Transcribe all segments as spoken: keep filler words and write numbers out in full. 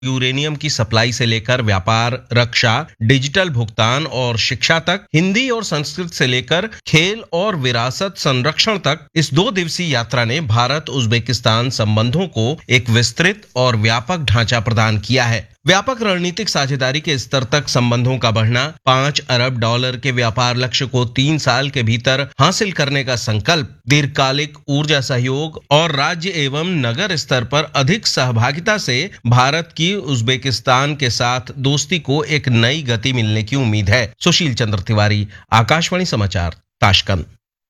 Uranium की supply से लेकर व्यापार, रक्षा, डिजिटल भुगतान और शिक्षा तक, हिंदी और संस्कृत से लेकर खेल और विरासत संरक्षण तक, इस दो दिवसीय यात्रा ने भारत उज्बेकिस्तान संबंधों को एक विस्तृत और व्यापक ढांचा प्रदान किया है। व्यापक रणनीतिक साझेदारी के स्तर तक संबंधों का बढ़ना, पांच अरब डॉलर के व्यापार लक्ष्य को तीन साल के भीतर हासिल करने का संकल्प, दीर्घकालिक ऊर्जा सहयोग और राज्य एवं नगर स्तर पर अधिक सहभागिता से भारत की उज्बेकिस्तान के साथ दोस्ती को एक नई गति मिलने की उम्मीद है। सुशील चंद्र तिवारी, आकाशवाणी समाचार, ताशकंद।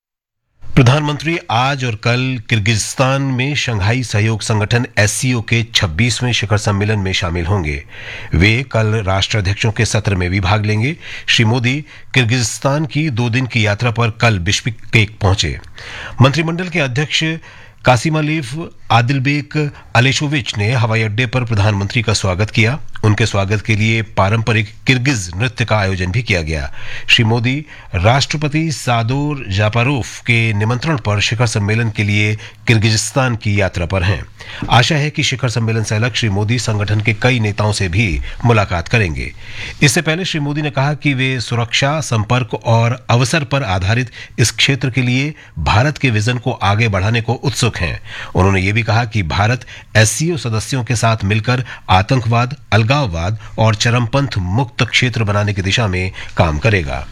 प्रधानमंत्री आज और कल किर्गिस्तान में शंघाई सहयोग संगठन एस सी ओ के छब्बीसवें शिखर सम्मेलन में शामिल होंगे। वे कल राष्ट्राध्यक्षों के सत्र में भी भाग लेंगे। श्री मोदी किर्गिस्तान की दो दिन की यात्रा पर कल बिश्केक पहुंचे। मंत्रिमंडल के अध्यक्ष कासिमालीफ आदिलबेक अलेशोविच ने हवाई अड्डे पर प्रधानमंत्री का स्वागत किया। उनके स्वागत के लिए पारंपरिक किर्गिज नृत्य का आयोजन भी किया गया। श्री मोदी राष्ट्रपति सादोर जापारोफ के निमंत्रण पर शिखर सम्मेलन के लिए किर्गिजिस्तान की यात्रा पर हैं। आशा है कि शिखर सम्मेलन से अलग श्री मोदी संगठन के कई नेताओं से भी मुलाकात करेंगे। इससे पहले श्री मोदी ने कहा कि वे सुरक्षा, संपर्क और अवसर पर आधारित इस क्षेत्र के लिए भारत के विजन को आगे बढ़ाने को उत्सुक हैं। उन्होंने ये भी कहा कि भारत एस सी ओ सदस्यों के साथ मिलकर आतंकवाद, अलगाववाद और चरमपंथ मुक्त क्षेत्र बनाने की दिशा में काम करेगा।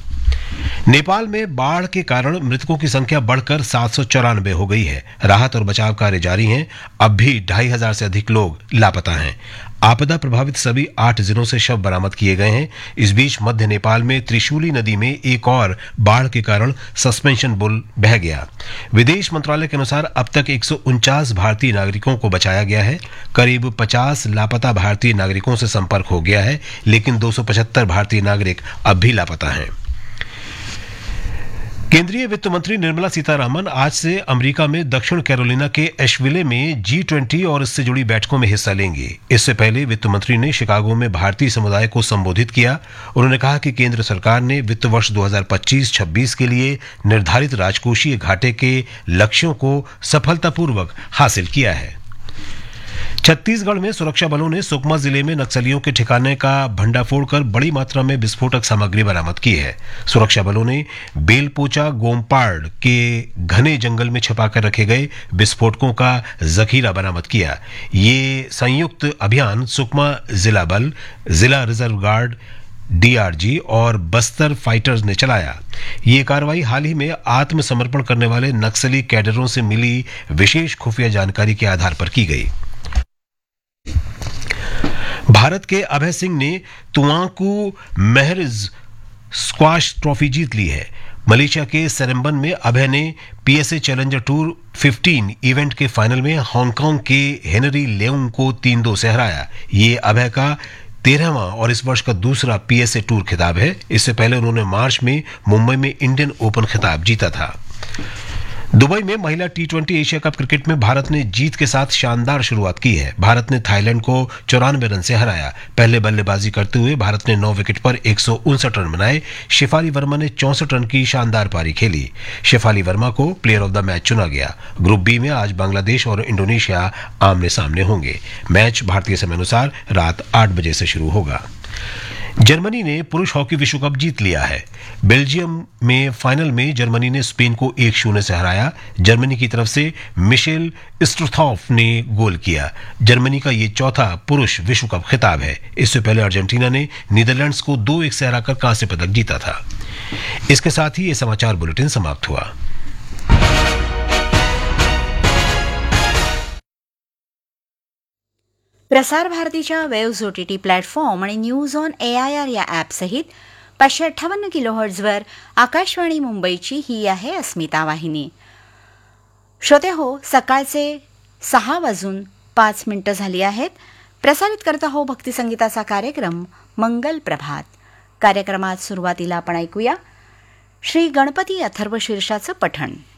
नेपाल में बाढ़ के कारण मृतकों की संख्या बढ़कर सात सौ चौरानवे हो गई है। राहत और बचाव कार्य जारी हैं। अब भी ढाई हजार से अधिक लोग लापता हैं। आपदा प्रभावित सभी आठ जिलों से शव बरामद किए गए हैं। इस बीच मध्य नेपाल में त्रिशूली नदी में एक और बाढ़ के कारण सस्पेंशन पुल बह गया। विदेश मंत्रालय के अनुसार अब तक एक सौ उनचास भारतीय नागरिकों को बचाया गया है। करीब पचास लापता भारतीय नागरिकों से संपर्क हो गया है, लेकिन दो सौ पचहत्तर भारतीय नागरिक अब भी लापता हैं। केंद्रीय वित्त मंत्री निर्मला सीतारामन आज से अमेरिका में दक्षिण कैरोलिना के एशविले में जी ट्वेंटी और इससे जुड़ी बैठकों में हिस्सा लेंगे। इससे पहले वित्त मंत्री ने शिकागो में भारतीय समुदाय को संबोधित किया। उन्होंने कहा कि केंद्र सरकार ने वित्त वर्ष दो हज़ार पच्चीस छब्बीस के लिए निर्धारित राजकोषीय घाटे के लक्ष्यों को सफलतापूर्वक हासिल किया है। छत्तीसगढ़ में सुरक्षा बलों ने सुकमा जिले में नक्सलियों के ठिकाने का भंडाफोड़ कर बड़ी मात्रा में विस्फोटक सामग्री बरामद की है। सुरक्षा बलों ने बेलपोचा गोमपाड़ के घने जंगल में छिपाकर रखे गए विस्फोटकों का जखीरा बरामद किया। ये संयुक्त अभियान सुकमा जिला बल, जिला reserve guard, D R G और बस्तर फाइटर्स ने चलाया। ये कार्रवाई हाल ही में आत्मसमर्पण करने वाले नक्सली कैडरों से मिली विशेष खुफिया जानकारी के आधार पर की गई। भारत के अभय सिंह ने तुआंकू महरिज स्क्वाश ट्रॉफी जीत ली है। मलेशिया के सेरेम्बन में अभय ने P S A challenger tour पंद्रह इवेंट के फाइनल में हांगकांग के हेनरी लेउंग को तीन दो से हराया। ये अभय का तेरहवां और इस वर्ष का दूसरा पी एस ए टूर खिताब है। इससे पहले उन्होंने मार्च में मुंबई में इंडियन ओपन खिताब जीता था। दुबई में महिला T twenty Asia cup cricket में भारत ने जीत के साथ शानदार शुरुआत की है। भारत ने थाईलैंड को चौरानवे रन से हराया। पहले बल्लेबाजी करते हुए भारत ने नौ विकेट पर एक सौ उनसठ रन बनाए। शेफाली वर्मा ने चौसठ रन की शानदार पारी खेली। शेफाली वर्मा को प्लेयर ऑफ द मैच चुना गया। ग्रुप बी में आज बांग्लादेश और इंडोनेशिया आमने सामने होंगे। मैच भारतीय समय अनुसार रात आठ बजे से शुरू होगा। जर्मनी ने पुरुष हॉकी विश्व कप जीत लिया है। बेल्जियम में फाइनल में जर्मनी ने स्पेन को एक शून्य से हराया। जर्मनी की तरफ से मिशेल स्ट्रुथॉफ ने गोल किया। जर्मनी का ये चौथा पुरुष विश्व कप खिताब है। इससे पहले अर्जेंटीना ने नीदरलैंड्स को दो एक से हराकर कांस्य पदक जीता था। इसके साथ ही ये समाचार बुलेटिन समाप्त हुआ। प्रसार भारतीच्या waves O T T platform आणि news on A I R या ॲपसहित पाचशे अठ्ठावन्न किलोहर्ट्झवर आकाशवाणी मुंबईची ही आहे अस्मिता वाहिनी. श्रोते हो, सकाळचे सहा वाजून पाच मिनिटं झाली आहेत. प्रसारित करता हो भक्तिसंगीताचा कार्यक्रम मंगल प्रभात. कार्यक्रमात सुरुवातीला आपण ऐकूया श्री गणपती अथर्व शीर्षाचं पठण.